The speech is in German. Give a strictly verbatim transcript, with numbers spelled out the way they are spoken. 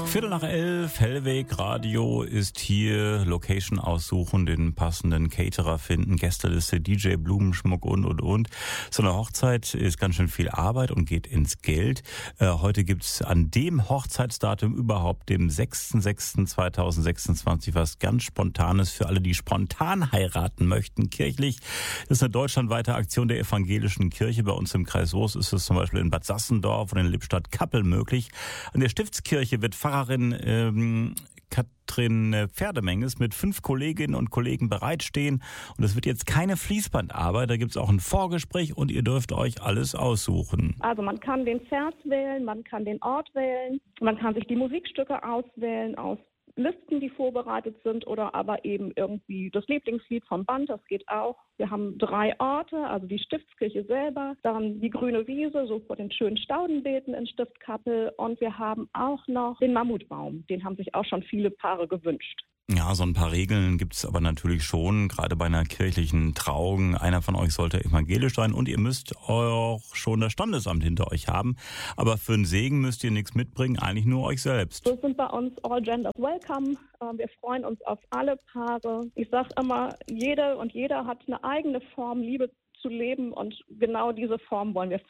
Viertel nach elf, Hellweg Radio ist hier. Location aussuchen, den passenden Caterer finden, Gästeliste, D J, Blumenschmuck und, und, und. So eine Hochzeit ist ganz schön viel Arbeit und geht ins Geld. Äh, heute gibt's an dem Hochzeitsdatum überhaupt, dem sechster sechster zweitausendsechsundzwanzig, was ganz Spontanes für alle, die spontan heiraten möchten, kirchlich. Das ist eine deutschlandweite Aktion der evangelischen Kirche. Bei uns im Kreis Soest ist es zum Beispiel in Bad Sassendorf und in Lippstadt-Kappel möglich. An der Stiftskirche wird Pfarrerin ähm, Katrin Pferdemenges mit fünf Kolleginnen und Kollegen bereitstehen. Und es wird jetzt keine Fließbandarbeit, da gibt es auch ein Vorgespräch und ihr dürft euch alles aussuchen. Also man kann den Vers wählen, man kann den Ort wählen, man kann sich die Musikstücke auswählen aus Listen, die vorbereitet sind, oder aber eben irgendwie das Lieblingslied vom Band, das geht auch. Wir haben drei Orte, also die Stiftskirche selber, dann die grüne Wiese, so vor den schönen Staudenbeeten in Stiftkappel, und wir haben auch noch den Mammutbaum, den haben sich auch schon viele Paare gewünscht. Ja, so ein paar Regeln gibt's aber natürlich schon, gerade bei einer kirchlichen Trauung. Einer von euch sollte evangelisch sein und ihr müsst auch schon das Standesamt hinter euch haben. Aber für einen Segen müsst ihr nichts mitbringen, eigentlich nur euch selbst. So sind bei uns All Genders Welcome. Wir freuen uns auf alle Paare. Ich sage immer, jede und jeder hat eine eigene Form, Liebe zu leben, und genau diese Form wollen wir